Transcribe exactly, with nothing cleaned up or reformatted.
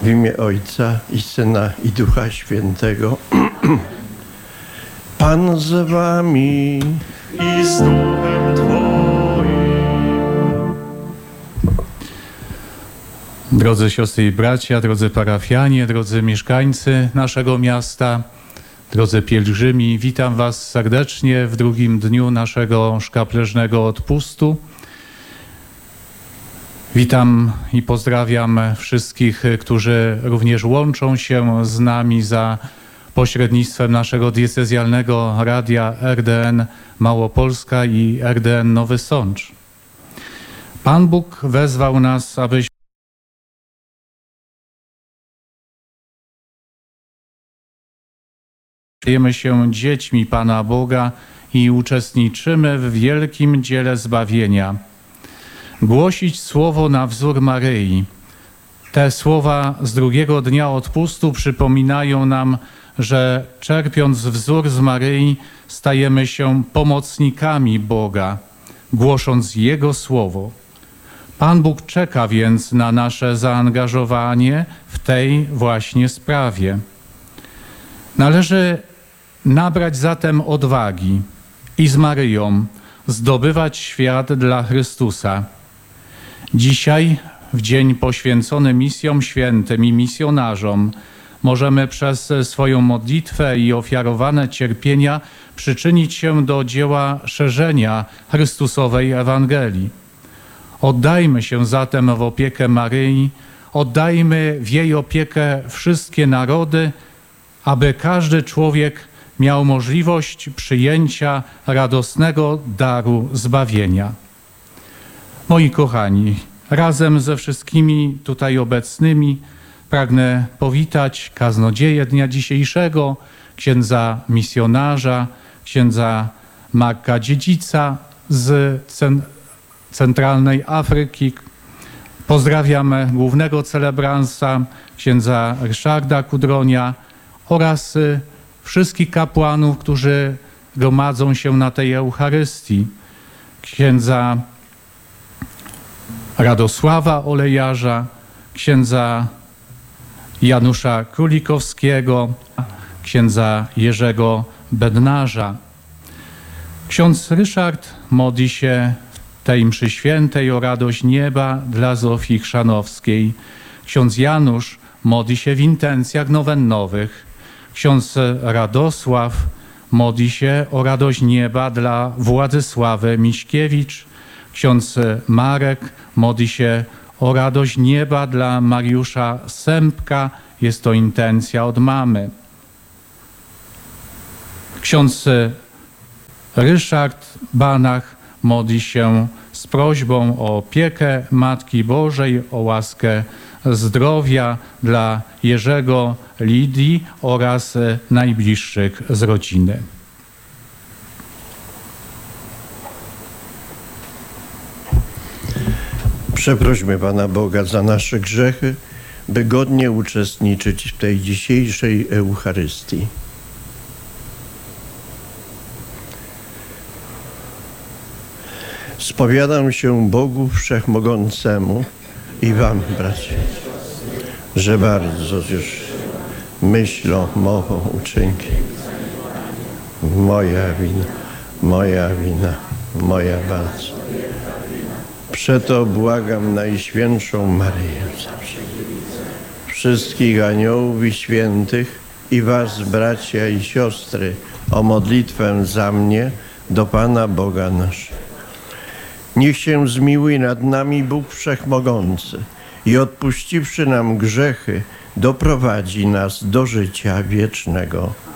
W imię Ojca i Syna i Ducha Świętego. Pan z wami i z duchem Twoim. Drodzy siostry i bracia, drodzy parafianie, drodzy mieszkańcy naszego miasta, drodzy pielgrzymi, witam Was serdecznie w drugim dniu naszego szkapleżnego odpustu. Witam i pozdrawiam wszystkich, którzy również łączą się z nami za pośrednictwem naszego diecezjalnego radia R D N Małopolska i R D N Nowy Sącz. Pan Bóg wezwał nas, abyśmy stajemy się dziećmi Pana Boga i uczestniczymy w wielkim dziele zbawienia. Głosić słowo na wzór Maryi. Te słowa z drugiego dnia odpustu przypominają nam, że czerpiąc wzór z Maryi, stajemy się pomocnikami Boga, głosząc Jego słowo. Pan Bóg czeka więc na nasze zaangażowanie w tej właśnie sprawie. Należy nabrać zatem odwagi i z Maryją zdobywać świat dla Chrystusa. Dzisiaj, w dzień poświęcony misjom świętym i misjonarzom, możemy przez swoją modlitwę i ofiarowane cierpienia przyczynić się do dzieła szerzenia Chrystusowej Ewangelii. Oddajmy się zatem w opiekę Maryi, oddajmy w jej opiekę wszystkie narody, aby każdy człowiek miał możliwość przyjęcia radosnego daru zbawienia. Moi kochani, razem ze wszystkimi tutaj obecnymi pragnę powitać kaznodzieję dnia dzisiejszego, księdza misjonarza, księdza Marka Dziedzica z centralnej Afryki. Pozdrawiam głównego celebransa, księdza Ryszarda Kudronia oraz wszystkich kapłanów, którzy gromadzą się na tej Eucharystii. Księdza Radosława Olejarza, księdza Janusza Królikowskiego, księdza Jerzego Bednarza. Ksiądz Ryszard modli się w tej mszy świętej o radość nieba dla Zofii Chrzanowskiej. Ksiądz Janusz modli się w intencjach nowennowych. Ksiądz Radosław modli się o radość nieba dla Władysławy Miśkiewicz. Ksiądz Marek modli się o radość nieba dla Mariusza Sępka. Jest to intencja od mamy. Ksiądz Ryszard Banach modli się z prośbą o opiekę Matki Bożej, o łaskę zdrowia dla Jerzego, Lidii oraz najbliższych z rodziny. Przeprośmy Pana Boga za nasze grzechy, by godnie uczestniczyć w tej dzisiejszej Eucharystii. Spowiadam się Bogu Wszechmogącemu i Wam, bracia, że bardzo już myślą, mową, uczynkiem. Moja wina, moja wina, moja bardzo. Przeto błagam Najświętszą Maryję zawsze, wszystkich aniołów i świętych i was, bracia i siostry, o modlitwę za mnie do Pana Boga naszego. Niech się zmiłuje nad nami Bóg Wszechmogący i odpuściwszy nam grzechy, doprowadzi nas do życia wiecznego.